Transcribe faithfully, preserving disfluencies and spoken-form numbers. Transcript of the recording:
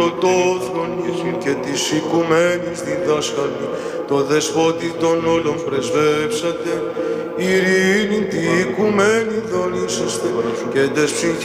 πρωτόθρονη και της οικουμένης διδάσκαλη, το δεσπότη των όλων πρεσβεύσατε, ειρήνη τη οικουμένη δονήσαστε και τες ψυχές